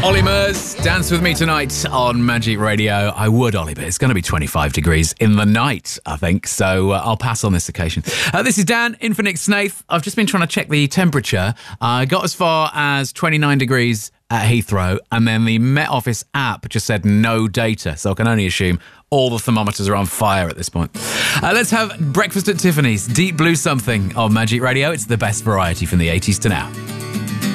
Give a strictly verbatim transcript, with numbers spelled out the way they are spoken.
Ollie Murs, dance with me tonight on Magic Radio. I would, Ollie, but it's going to be twenty-five degrees in the night, I think, so uh, I'll pass on this occasion. Uh, this is Dan, in for Nick Snaith. I've just been trying to check the temperature. I uh, got as far as twenty-nine degrees at Heathrow, and then the Met Office app just said no data, so I can only assume all the thermometers are on fire at this point. Uh, let's have Breakfast at Tiffany's, Deep Blue Something on Magic Radio. It's the best variety from the eighties to now.